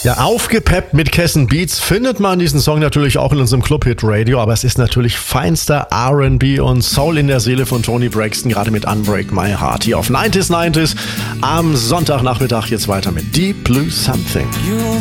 Ja, aufgepeppt mit Kessen Beats findet man diesen Song natürlich auch in unserem Club-Hit Radio, aber es ist natürlich feinster R&B und Soul in der Seele von Toni Braxton, gerade mit Unbreak My Heart hier auf 90s am Sonntagnachmittag. Jetzt weiter mit Deep Blue Something.